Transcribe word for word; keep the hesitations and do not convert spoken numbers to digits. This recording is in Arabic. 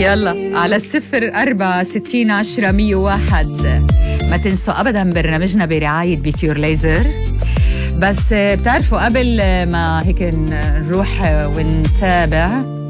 يلا على الصفر أربعة ستين عشرة مية واحد. ما تنسوا أبدا برنامجنا برعاية بيكيور ليزر. بس بتعرفوا قبل ما هيك نروح ونتابع